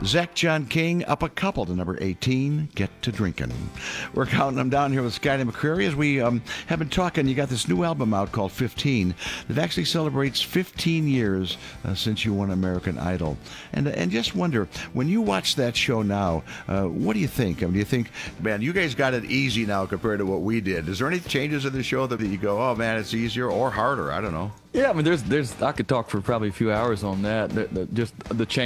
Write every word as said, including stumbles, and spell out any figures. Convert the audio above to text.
Zach John King up a couple to number eighteen, Get to Drinkin'. We're counting them down here with Skyler McCreary as we um, have been talking. You got this new album out called fifteen that actually celebrates fifteen years uh, since you won American Idol. And and just wonder, when you watch that show now, uh, what do you think? I mean, do you think, man, you guys got it easy now compared to what we did? Is there any changes in the show that you go, oh, man, it's easier or harder? I don't know. Yeah, I mean, there's, there's. I could talk for probably a few hours on that. The, the, just the change.